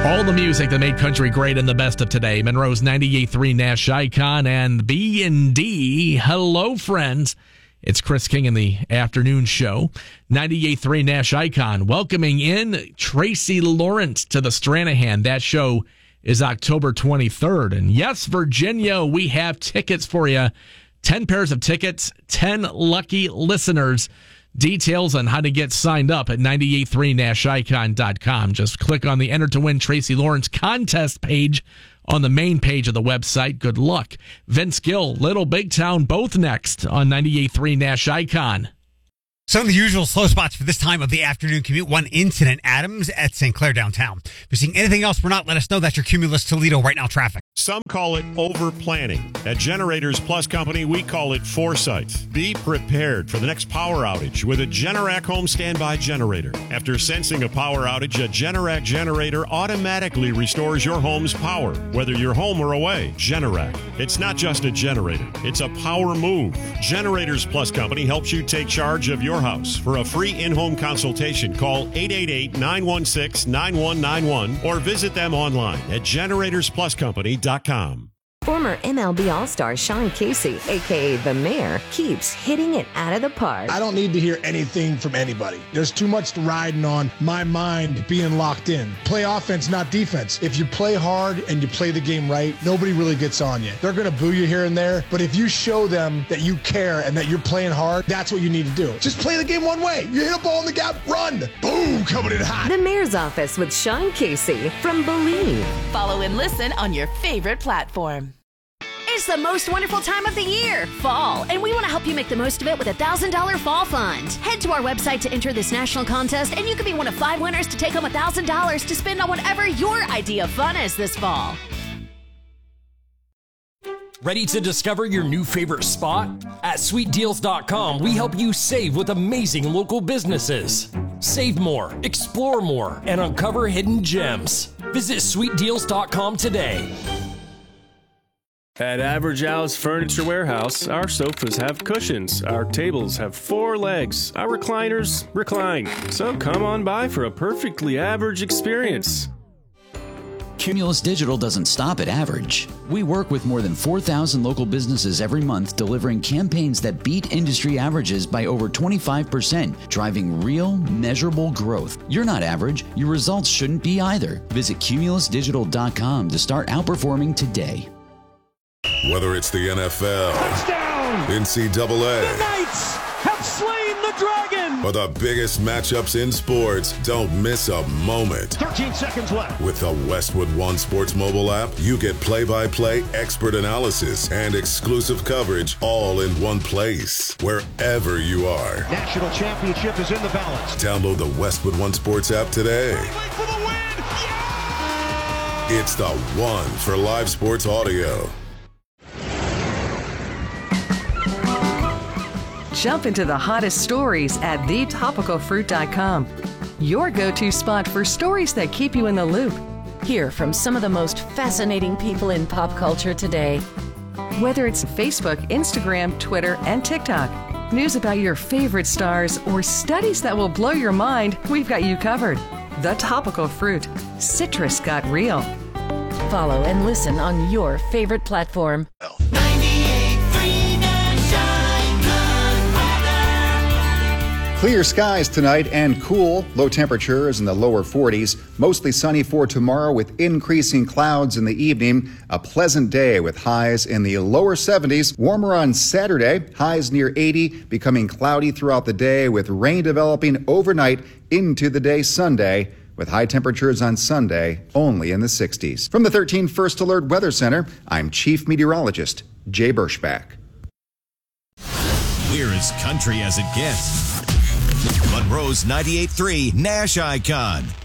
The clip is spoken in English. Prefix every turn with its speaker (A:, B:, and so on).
A: All the music that made country great and the best of today. Monroe's 98.3 Nash Icon and B&D. Hello, friends. It's Chris King in the afternoon show. 98.3 Nash Icon welcoming in Tracy Lawrence to the Stranahan. That show is October 23rd. And yes, Virginia, we have tickets for you. 10 pairs of tickets, 10 lucky listeners. Details on how to get signed up at 983nashicon.com. Just click on the Enter to Win Tracy Lawrence contest page on the main page of the website. Good luck. Vince Gill, Little Big Town, both next on 98.3 Nash Icon.
B: Some of the usual slow spots for this time of the afternoon commute. One incident, Adams at St. Clair downtown. If you're seeing anything else, we're not. Let us know. That's your Cumulus Toledo right now traffic.
C: Some call it over-planning. At Generators Plus Company, we call it foresight. Be prepared for the next power outage with a Generac home standby generator. After sensing a power outage, a Generac generator automatically restores your home's power, whether you're home or away. Generac. It's not just a generator. It's a power move. Generators Plus Company helps you take charge of your house. For a free in-home consultation, call 888-916-9191 or visit them online at generatorspluscompany.com.
D: Former MLB All-Star Sean Casey, a.k.a. The Mayor, keeps hitting it out of the park.
E: I don't need to hear anything from anybody. There's too much riding on my mind being locked in. Play offense, not defense. If you play hard and you play the game right, nobody really gets on you. They're going to boo you here and there, but if you show them that you care and that you're playing hard, that's what you need to do. Just play the game one way. You hit a ball in the gap, run. Boom, coming in hot.
D: The Mayor's Office with Sean Casey from Believe.
F: Follow and listen on your favorite platform.
G: It's the most wonderful time of the year, fall, and we want to help you make the most of it with a $1,000 fall fund. Head to our website to enter this national contest, and you could be one of 5 winners to take home $1,000 to spend on whatever your idea of fun is this fall.
H: Ready to discover your new favorite spot? At sweetdeals.com, we help you save with amazing local businesses. Save more, explore more, and uncover hidden gems. Visit sweetdeals.com today.
I: At Average Al's Furniture Warehouse, our sofas have cushions, our tables have 4 legs, our recliners recline. So come on by for a perfectly average experience.
J: Cumulus Digital doesn't stop at average. We work with more than 4,000 local businesses every month, delivering campaigns that beat industry averages by over 25%, driving real, measurable growth. You're not average. Your results shouldn't be either. Visit cumulusdigital.com to start outperforming today.
K: Whether it's the NFL,
L: touchdown!
K: NCAA,
L: the Knights have slain the dragon!
K: Or the biggest matchups in sports, don't miss a moment.
L: 13 seconds left.
K: With the Westwood One Sports mobile app, you get play-by-play expert analysis and exclusive coverage all in one place, wherever you are.
L: National championship is in the balance.
K: Download the Westwood One Sports app today.
L: For the win! Yeah!
K: It's the one for live sports audio.
M: Jump into the hottest stories at thetopicalfruit.com. Your go-to spot for stories that keep you in the loop.
D: Hear from some of the most fascinating people in pop culture today.
M: Whether it's Facebook, Instagram, Twitter, and TikTok, news about your favorite stars, or studies that will blow your mind, we've got you covered. The Topical Fruit. Citrus got real.
D: Follow and listen on your favorite platform.
N: Clear skies tonight and cool. Low temperatures in the lower 40s. Mostly sunny for tomorrow with increasing clouds in the evening. A pleasant day with highs in the lower 70s. Warmer on Saturday. Highs near 80. Becoming cloudy throughout the day with rain developing overnight into the day Sunday. With high temperatures on Sunday only in the 60s. From the 13 First Alert Weather Center, I'm Chief Meteorologist Jay Berschbach.
O: We're as country as it gets. Monroe's 98.3 Nash Icon.